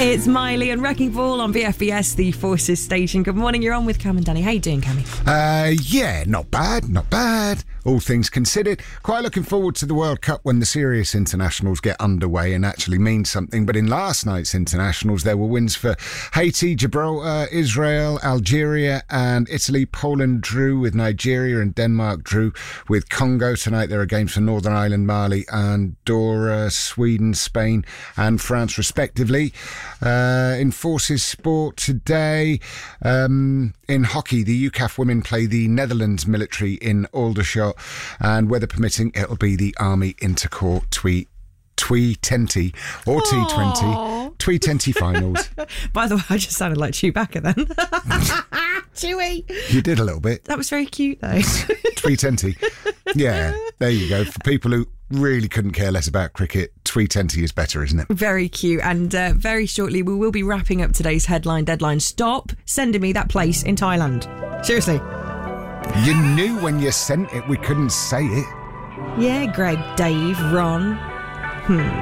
It's Miley and Wrecking Ball on BFBS, the Forces station. Good morning, you're on with Cam and Danny. How you doing, Cammy? Yeah, not bad. All things considered. Quite looking forward to the World Cup when the serious internationals get underway and actually mean something. But in last night's internationals, there were wins for Haiti, Gibraltar, Israel, Algeria and Italy. Poland drew with Nigeria and Denmark drew with Congo. Tonight there are games for Northern Ireland, Mali, Andorra, Sweden, Spain and France respectively. In Forces sport today, in hockey, the UCAF women play the Netherlands military in Aldershot, and weather permitting, it'll be the Army Intercorps T20 or T20 T20 finals. By the way, I just sounded like Chewbacca then. Chewie. You did a little bit. That was very cute though. T20. Yeah, there you go. For people who really couldn't care less about cricket, T20 is better, isn't it? Very cute. And very shortly we will be wrapping up today's headline deadline. Stop sending me that place in Thailand. Seriously. You knew when you sent it we couldn't say it. Yeah, Greg, Dave, Ron.